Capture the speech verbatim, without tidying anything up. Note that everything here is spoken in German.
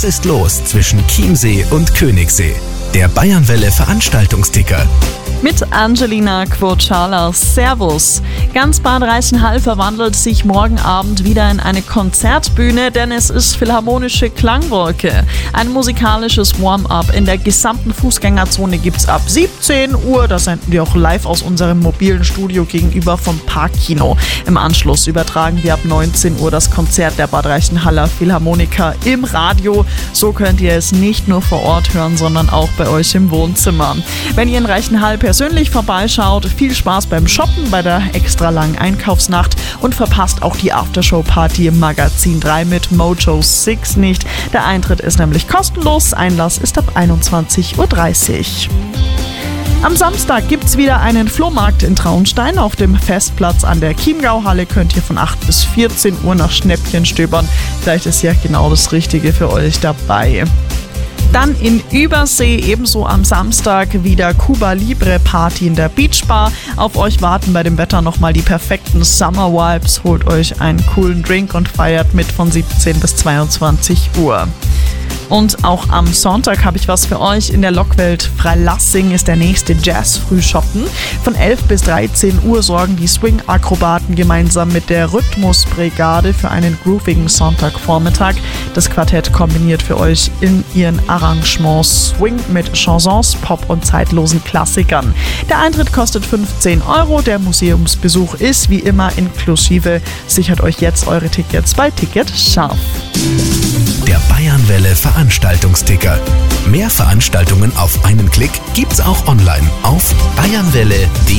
ist los zwischen Chiemsee und Königssee? Der Bayernwelle Veranstaltungsticker. Mit Angelina Quocala. Servus. Ganz Bad Reichenhall verwandelt sich morgen Abend wieder in eine Konzertbühne, denn es ist Philharmonische Klangwolke. Ein musikalisches Warm-up in der gesamten Fußgängerzone gibt's ab siebzehn Uhr. Da senden wir auch live aus unserem mobilen Studio gegenüber vom Parkkino. Im Anschluss übertragen wir ab neunzehn Uhr das Konzert der Bad Reichenhaller Philharmoniker im Radio. So könnt ihr es nicht nur vor Ort hören, sondern auch bei euch im Wohnzimmer. Wenn ihr in Reichenhall persönlich vorbeischaut, viel Spaß beim Shoppen bei der extra langen Einkaufsnacht und verpasst auch die Aftershow-Party im Magazin drei mit Mojo sechs nicht. Der Eintritt ist nämlich kostenlos, Einlass ist ab einundzwanzig Uhr dreißig. Am Samstag gibt's wieder einen Flohmarkt in Traunstein. Auf dem Festplatz an der Chiemgauhalle könnt ihr von acht bis vierzehn Uhr nach Schnäppchen stöbern. Vielleicht ist ja genau das Richtige für euch dabei. Dann in Übersee ebenso am Samstag wieder Cuba Libre Party in der Beachbar. Auf euch warten bei dem Wetter nochmal die perfekten Summer Vibes. Holt euch einen coolen Drink und feiert mit von siebzehn bis zweiundzwanzig Uhr. Und auch am Sonntag habe ich was für euch. In der Lockwelt Freilassing ist der nächste Jazz-Frühschoppen. Von elf bis dreizehn Uhr sorgen die Swing-Akrobaten gemeinsam mit der Rhythmusbrigade für einen groovigen Sonntagvormittag. Das Quartett kombiniert für euch in ihren Arrangements Swing mit Chansons, Pop und zeitlosen Klassikern. Der Eintritt kostet fünfzehn Euro. Der Museumsbesuch ist wie immer inklusive. Sichert euch jetzt eure Tickets bei Ticket Scharf. Der Bayernwelle Veranstaltungsticker. Mehr Veranstaltungen auf einen Klick gibt's auch online auf bayernwelle punkt de.